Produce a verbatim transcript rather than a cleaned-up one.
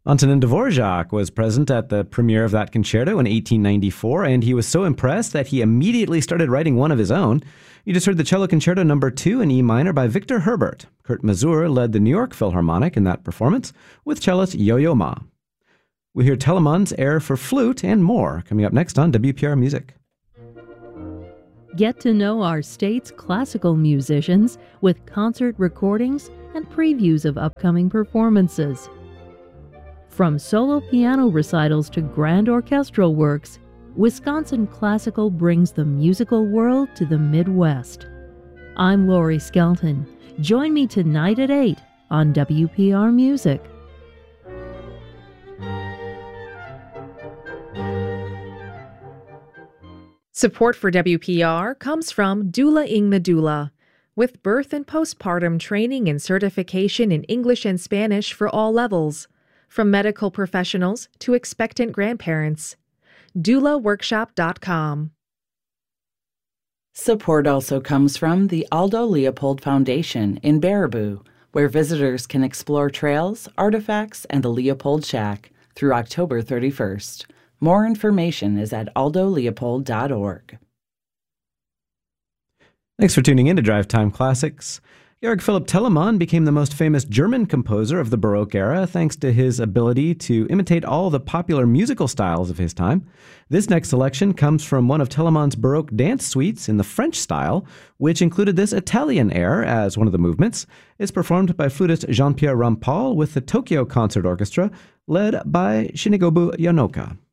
Antonin Dvorak was present at the premiere of that concerto in eighteen ninety-four, and he was so impressed that he immediately started writing one of his own. You just heard the Cello Concerto number two in E minor by Victor Herbert. Kurt Masur led the New York Philharmonic in that performance with cellist Yo-Yo Ma. We'll hear Telemann's air for flute and more coming up next on W P R Music. Get to know our state's classical musicians with concert recordings and previews of upcoming performances. From solo piano recitals to grand orchestral works, Wisconsin Classical brings the musical world to the Midwest. I'm Lori Skelton. Join me tonight at eight on W P R Music. Support for W P R comes from Doula Ing the Doula, with birth and postpartum training and certification in English and Spanish for all levels, from medical professionals to expectant grandparents. doula workshop dot com. Support also comes from the Aldo Leopold Foundation in Baraboo, where visitors can explore trails, artifacts, and the Leopold Shack through October thirty-first. More information is at aldo leopold dot org. Thanks for tuning in to Drive Time Classics. Georg Philipp Telemann became the most famous German composer of the Baroque era thanks to his ability to imitate all the popular musical styles of his time. This next selection comes from one of Telemann's Baroque dance suites in the French style, which included this Italian air as one of the movements. It's performed by flutist Jean-Pierre Rampal with the Tokyo Concert Orchestra, led by Shinobu Yanoka.